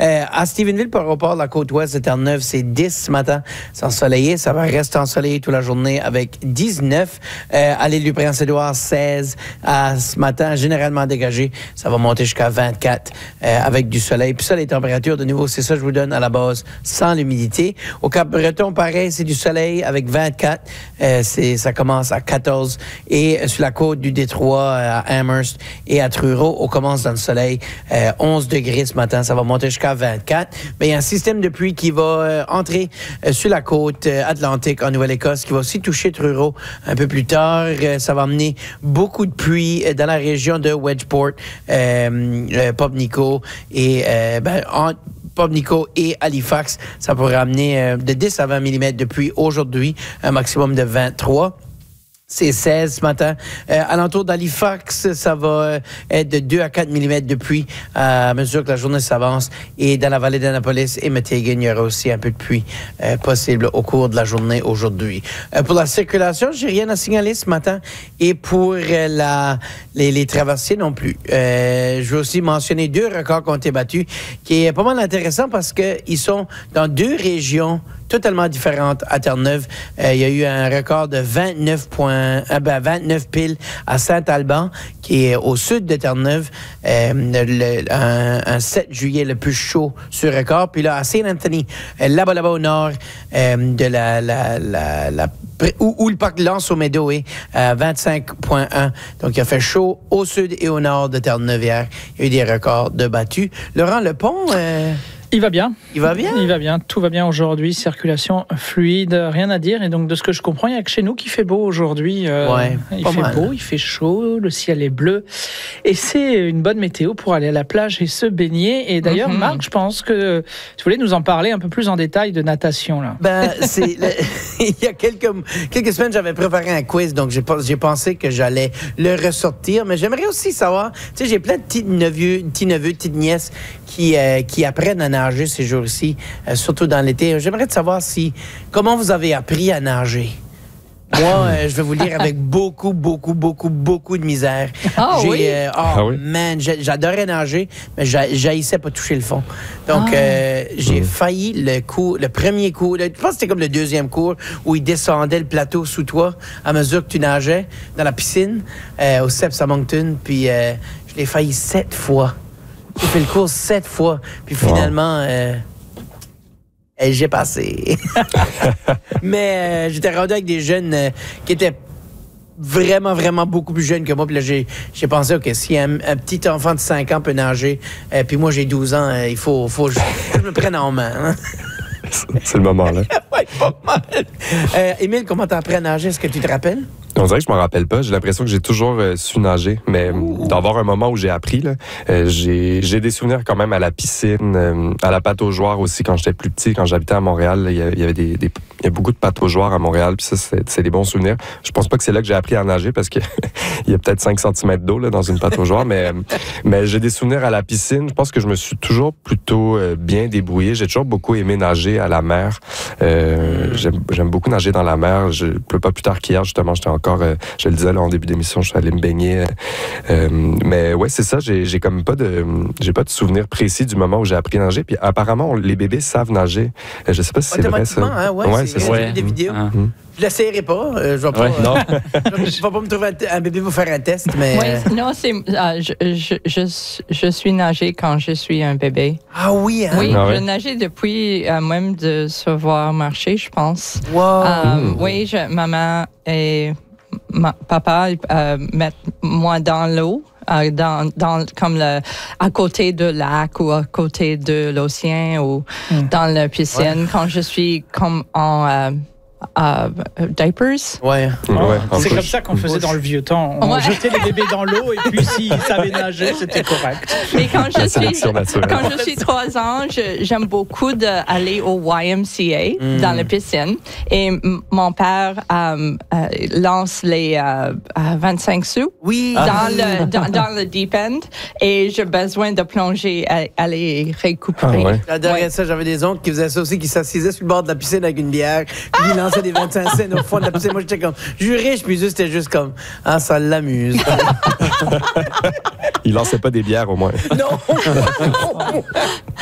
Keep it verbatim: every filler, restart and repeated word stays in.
Euh, à Stephenville, par rapport à la côte ouest de Terre-Neuve, c'est dix ce matin. C'est ensoleillé. Ça va rester ensoleillé toute la journée avec dix-neuf. Euh, à l'île du Prince-Édouard, seize. À ce matin, généralement dégagé. Ça va monter jusqu'à vingt-quatre euh, avec du soleil. Puis ça, les températures, de nouveau, c'est ça que je vous donne à la base, sans l'humidité. Au Cap-Breton, pareil, c'est du soleil avec vingt-quatre. Euh, c'est, ça commence à quatorze. Et euh, sur la côte du Détroit, euh, à Amherst et à Truro, on commence dans le soleil. Euh, onze degrés ce matin, ça va monter jusqu'à vingt-quatre. Mais il y a un système de pluie qui va euh, entrer euh, sur la côte euh, atlantique en Nouvelle-Écosse, qui va aussi toucher Truro un peu plus tard. Euh, ça va amener beaucoup de pluie euh, dans la région de Wedgeport, euh, euh, Pubnico et euh, ben, en, Pubnico et Halifax. Ça pourrait amener euh, de dix à vingt millimètres de pluie aujourd'hui, un maximum de vingt-trois. C'est seize ce matin. Euh, alentour d'Halifax, ça va euh, être de deux à quatre millimètres de pluie à mesure que la journée s'avance. Et dans la vallée d'Annapolis et Metighan, il y aura aussi un peu de pluie euh, possible au cours de la journée aujourd'hui. Euh, pour la circulation, j'ai rien à signaler ce matin. Et pour euh, la, les, les traversiers non plus. Euh, je veux aussi mentionner deux records qui ont été battus, qui est pas mal intéressant parce qu'ils sont dans deux régions totalement différentes à Terre-Neuve. Euh, il y a eu un record de vingt-neuf points, euh, ben vingt-neuf piles à Saint-Alban, qui est au sud de Terre-Neuve. Euh, le, un, un sept juillet le plus chaud sur record. Puis là, à Saint-Anthony, euh, là-bas, là-bas au nord euh, de la... la, la, la où, où le parc Lance au Meadow est, à vingt-cinq virgule un. Donc, il a fait chaud au sud et au nord de Terre-Neuve hier. Il y a eu des records de battus. Laurent Lepont... Euh Il va bien. Il va bien? Il va bien. Tout va bien aujourd'hui. Circulation fluide, rien à dire. Et donc, de ce que je comprends, il n'y a que chez nous qui fait beau aujourd'hui. Euh, ouais, il fait mal. beau, il fait chaud, le ciel est bleu. Et c'est une bonne météo pour aller à la plage et se baigner. Et d'ailleurs, mm-hmm. Marc, je pense que tu voulais nous en parler un peu plus en détail de natation, là. Ben, c'est... le, il y a quelques, quelques semaines, j'avais préparé un quiz, donc j'ai, j'ai pensé que j'allais le ressortir. Mais j'aimerais aussi savoir... Tu sais, j'ai plein de petits neveux, petits neveux, petites nièces qui, euh, qui apprennent à nager ces jours-ci, euh, surtout dans l'été. J'aimerais te savoir si comment vous avez appris à nager. Moi, euh, je vais vous le dire avec beaucoup, beaucoup, beaucoup, beaucoup de misère. Oh, J'ai, oui? euh, oh Ah oui? man, j'adorais nager, mais j'haïssais pas toucher le fond. Donc, Ah. euh, j'ai failli le cours, le premier cours, le, je pense que c'était comme le deuxième cours, où il descendait le plateau sous toi à mesure que tu nageais dans la piscine, euh, au Seps à Moncton, puis euh, je l'ai failli sept fois. J'ai fait le cours sept fois, puis finalement... Wow. Euh, Et j'ai passé. Mais euh, j'étais rendu avec des jeunes euh, qui étaient vraiment, vraiment beaucoup plus jeunes que moi. Puis là, j'ai, j'ai pensé, OK, si un, un petit enfant de cinq ans peut nager, euh, puis moi, j'ai douze ans, euh, il faut, faut que je, je me prenne en main. Hein? C'est le moment, là. Oui, pas mal. Euh, Émile, comment t'as appris à nager? Est-ce que tu te rappelles? On dirait que je m'en rappelle pas. J'ai l'impression que j'ai toujours euh, su nager, mais Ouh. d'avoir un moment où j'ai appris, là, euh, j'ai, j'ai des souvenirs quand même à la piscine, euh, à la pataugeoire aussi quand j'étais plus petit, quand j'habitais à Montréal. Il y, y avait des, des, il y a beaucoup de pataugeoires à Montréal, puis ça, c'est, c'est des bons souvenirs. Je pense pas que c'est là que j'ai appris à nager parce que il y a peut-être cinq centimètres d'eau là, dans une pataugeoire, mais, mais j'ai des souvenirs à la piscine. Je pense que je me suis toujours plutôt euh, bien débrouillé. J'ai toujours beaucoup aimé nager à la mer. Euh, mm. j'aime, j'aime beaucoup nager dans la mer. Je, pas plus tard qu'hier, justement, j'étais encore, euh, je le disais là, en début d'émission, je suis allé me baigner. Euh, mais ouais, c'est ça, j'ai, j'ai comme pas de, j'ai pas de souvenir précis du moment où j'ai appris à nager. Puis apparemment, on, les bébés savent nager. Euh, je sais pas si c'est vrai ça. Hein, ouais, ouais, c'est, c'est c'est ouais. des vidéos. Mm. Je l'essayerai pas. Euh, je vais pas, ouais, non. euh, je vais pas me trouver un, un bébé pour faire un test, mais... Ouais, non, c'est, euh, je, je, je, je suis nagée quand je suis un bébé. Ah oui, hein? Oui, ah ouais. je nageais depuis euh, même de savoir marcher, je pense. Wow! Euh, mmh. Oui, je, maman et ma, papa euh, mettent moi dans l'eau. Euh, dans, dans, comme le, à côté de lac ou à côté de l'océan ou mmh. dans la piscine ouais. quand je suis comme en euh, Uh, diapers. Ouais. Oh, ouais c'est comme ça qu'on faisait dans le vieux temps. On ouais. jetait les bébés dans l'eau et puis s'ils savaient nager, c'était correct. Mais quand je suis quand je suis trois ans, je, j'aime beaucoup d'aller au Y M C A mm. dans la piscine et m- mon père um, euh, lance les euh, vingt-cinq sous oui. dans ah. le dans, dans le deep end et j'ai besoin de plonger à, à les récupérer. Ah, ouais. J'adorais ouais. ça. J'avais des oncles qui faisaient ça aussi, qui s'assisaient sur le bord de la piscine avec une bière, puis ils lançaient des vingt-cinq cents au fond de la piscine. Moi, j'étais comme, je suis riche, puis juste, c'était juste comme, ah, ça l'amuse. Il lançait pas des bières, au moins. Non!